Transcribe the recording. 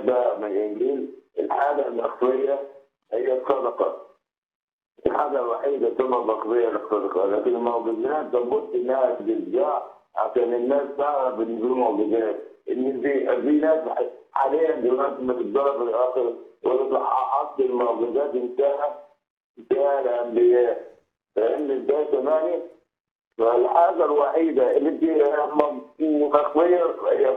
بقى من الانجيل الحاجه المخفيه هي الصدقه. الحاجه الوحيده تبقى مخفيه للصدقه، لكن المعجزات لابد انها تتذاع عشان الناس تعرف ان دي معجزات. ان في ناس حاليا دلوقتي بتتضرب في الاخر وتتحط المعجزات انتهى الانبياء. فاهم ازاي كمان؟ فالحاجه الوحيده اللي مخفيه هي